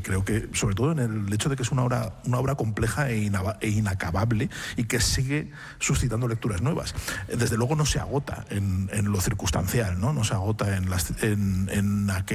creo que, sobre todo en el hecho de que es una obra compleja e inacabable y que sigue suscitando lecturas nuevas. Desde luego no se agota en lo circunstancial, ¿no? No se agota en aquel